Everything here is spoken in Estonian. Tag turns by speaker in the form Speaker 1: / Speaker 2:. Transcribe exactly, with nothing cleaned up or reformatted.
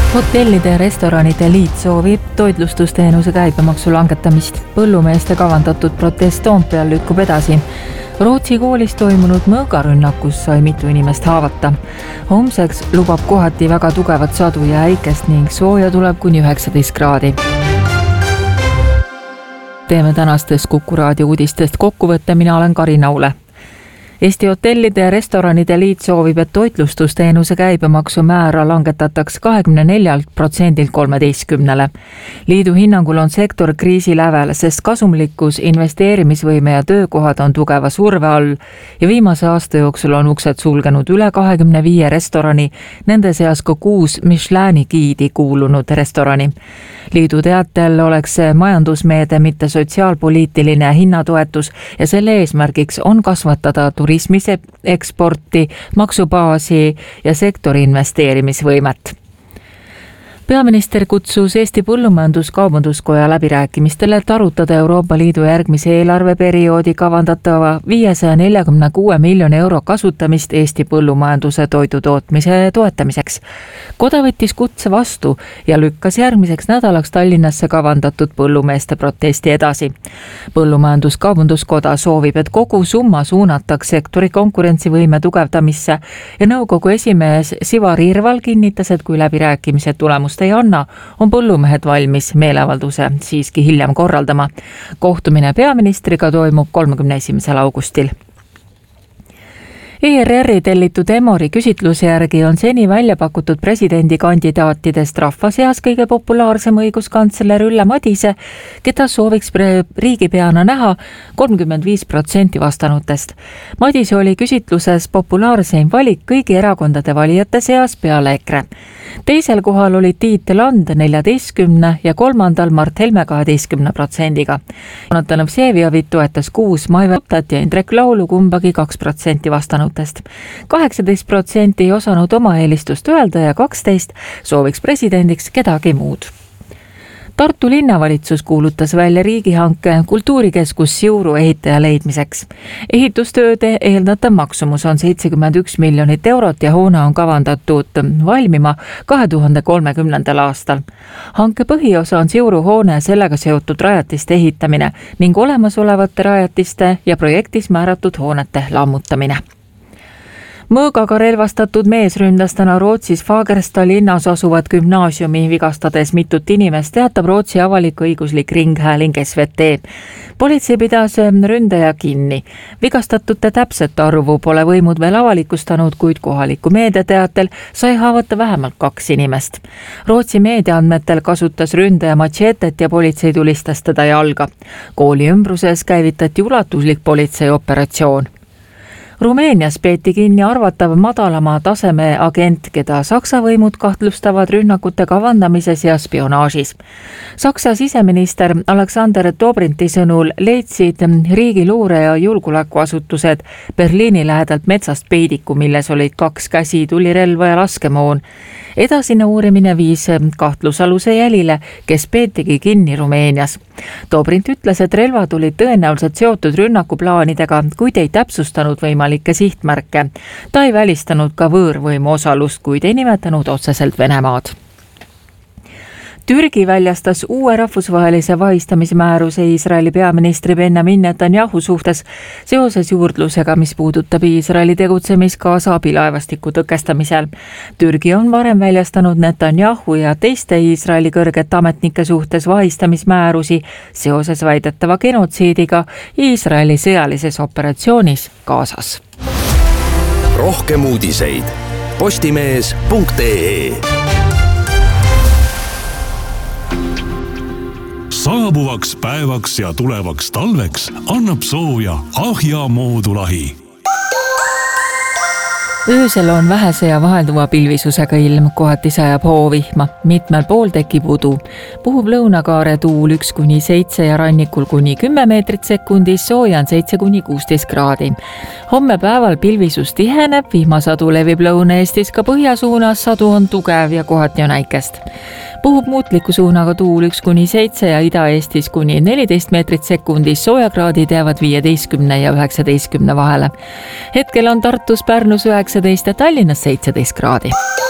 Speaker 1: Hotellide ja restoranide liit soovib toitlustusteenuse käibemaksu langetamist. Põllumeeste kavandatud protest Toompeal lükkub edasi. Rootsi koolis toimunud mõõgarünnakus sai mitu inimest haavata. Homseks lubab kohati väga tugevat sadu ja äikest ning sooja tuleb kuni üheksateist kraadi. Teeme tänastest Kuku raadio uudistest kokkuvõtte, mina olen Karina Ule. Eesti hotellide ja restoranide liit soovib, et toitlustusteenuse käibemaksu määra langetataks kahekümne neljalt protsendilt kolmeteistkümnele. Liidu hinnangul on sektor kriisi lävel, sest kasumlikkus, investeerimisvõime ja töökohad on tugeva surve all ja viimase aasta jooksul on uksed sulgenud üle kahekümne viie restorani, nende seas ka kuus Michelini giidi kuulunud restorani. Liidu teatel oleks see majandusmeede, mitte sotsiaalpoliitiline hinnatoetus ja selle eesmärgiks on kasvatada turismise eksporti, maksubaasi ja sektori investeerimisvõimet. Peaminister kutsus Eesti Põllumajandus-Kaubanduskoja läbirääkimistele, et arutada Euroopa Liidu järgmise eelarveperioodi kavandatava viiesaja neljakümne kuue miljoni euro kasutamist Eesti põllumajanduse toidutootmise toetamiseks. Koda võttis kutse vastu ja lükkas järgmiseks nädalaks Tallinnasse kavandatud põllumeeste protesti edasi. Põllumajandus-Kaubanduskoda soovib, et kogu summa suunataks sektori konkurentsivõime tugevdamisse ja nõukogu esimees Sivar Irval kinnitas, et kui läbirääkimised tulemust ei anna, on põllumehed valmis meeleavalduse siiski hiljem korraldama. Kohtumine peaministriga toimub kolmekümne esimesel augustil. E R R-i tellitud Emori küsitluse järgi on seni välja pakutud presidendikandidaatidest rahva seas kõige populaarsem õiguskantsler Ülle Madise, keda sooviks riigipeana näha kolmkümmend viis protsenti vastanutest. Madise oli küsitluses populaarseim valik kõigi erakondade valijate seas peale EKRE. Teisel kohal oli Tiit Land neljateistkümne ja kolmandal Mart Helme kaheteistkümne protsendiga. Jonatan Vseviovit toetas kuus, Maivetat ja Indrek Laulu kumbagi kaks protsenti vastanud. kaheksateist protsenti ei osanud oma eelistust öelda ja kaksteist sooviks presidendiks kedagi muud. Tartu linnavalitsus kuulutas välja riigihanke kultuurikeskus Siuru ehitaja leidmiseks. Ehitustööde eeldatav maksumus on seitsekümmend üks miljonit eurot ja hoone on kavandatud valmima kahe tuhande kolmekümnendal aastal. Hanke põhiosa on Siuru hoone ja sellega seotud rajatiste ehitamine ning olemasolevate rajatiste ja projektis määratud hoonete lammutamine. Mõõgaga relvastatud mees ründas täna Rootsis Fagersta linnas asuvat gümnaasiumi, vigastades mitut inimest, teatab Rootsi avalik-õiguslik ringhääling S V T. Politsei pidas ründaja kinni. Vigastatute täpset arvu pole võimud veel avalikustanud, kuid kohaliku meediateatel sai haavata vähemalt kaks inimest. Rootsi meediaandmetel kasutas ründaja machetet ja politsei tulistas teda jalga. Kooli ümbruses käivitati ulatuslik politseioperatsioon. Rumeenias peeti kinni arvatav madalama taseme agent, keda Saksa võimud kahtlustavad rünnakute kavandamises ja spionaažis. Saksa siseminister Alexander Dobrinti sõnul leidsid riigi luure- ja julgeolekuasutused Berliini lähedalt metsast peidiku, milles olid kaks käsi, tulirelva ja laskemoon. Edasine uurimine viis kahtlusaluse jälile, kes peetigi kinni Rumeenias. Dobrint ütles, et relvad olid tõenäoliselt seotud rünnakuplaanidega, kuid ei täpsustanud võimalikke sihtmärke. Ta ei välistanud ka võõrvõimu osalust, kuid ei nimetanud otseselt Venemaad. Türgi väljastas uue rahvusvahelise vahistamismääruse Iisraeli peaministri Benjamin Netanyahu suhtes seoses juurdlusega, mis puudutab Iisraeli tegutsemist Gaza abilaevastiku tõkestamisel. Türgi on varem väljastanud Netanyahu ja teiste Iisraeli kõrgete ametnike suhtes vahistamismäärusi seoses väidetava genotsiidiga Iisraeli sõjalises operatsioonis Gazas.
Speaker 2: Rohkem uudiseid postimees punkt ee.
Speaker 3: Saabuvaks päevaks ja tulevaks talveks annab sooja Ahja moodulahi.
Speaker 1: Öösel on vähese ja vahelduva pilvisusega ilm, kohati sajab hoovihma, mitmel pool tekib udu. Puhub lõunakaare tuul üks kuni seitse ja rannikul kuni kümme meetrit sekundis, sooja on seitse kuni kuusteist kraadi. Homme päeval pilvisus tiheneb, vihmasadu levib Lõuna-Eestis ka põhjasuunas, sadu on tugev ja kohati on äikest. Puhub muutliku suunaga tuul üks kuni seitse ja Ida-Eestis kuni neliteist meetrit sekundis, soojakraadid jäävad viieteistkümne ja üheksateistkümne vahele. Hetkel on Tartus, Pärnus üheksateist ja Tallinnas seitseteist kraadi.